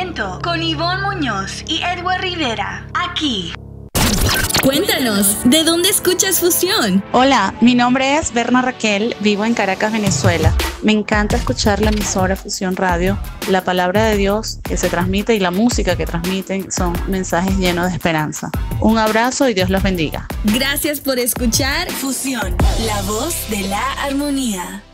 Pensamiento con Ivonne Muñoz y Edward Rivera, aquí. Cuéntanos, ¿de dónde escuchas Fusión? Hola, mi nombre es Berna Raquel, vivo en Caracas, Venezuela. Me encanta escuchar la emisora Fusión Radio. La palabra de Dios que se transmite y la música que transmiten son mensajes llenos de esperanza. Un abrazo y Dios los bendiga. Gracias por escuchar Fusión, la voz de la armonía.